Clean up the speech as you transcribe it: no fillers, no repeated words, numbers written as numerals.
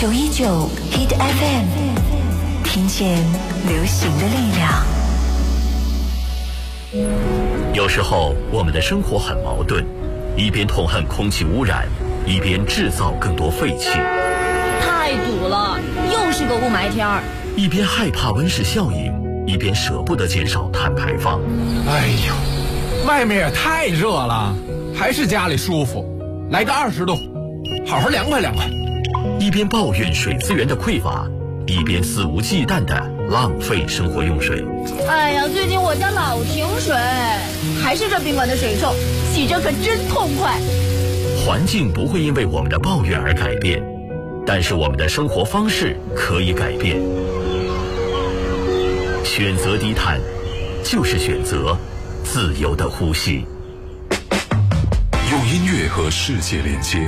919 Hit FM， 听见流行的力量。 有时候我们的生活很矛盾，一边痛恨空气污染，一边制造更多废气。 太堵了，又是个雾霾天儿。 一边害怕温室效应，一边舍不得减少碳排放。 哎呦，外面也太热了，还是家里舒服。来个20度，好好凉快凉快。 一边抱怨水资源的匮乏，一边肆无忌惮地浪费生活用水。 哎呀，最近我家老停水，还是这宾馆的水臭，洗着可真痛快。 环境不会因为我们的抱怨而改变，但是我们的生活方式可以改变。选择低碳，就是选择自由的呼吸。 用音乐和世界连接，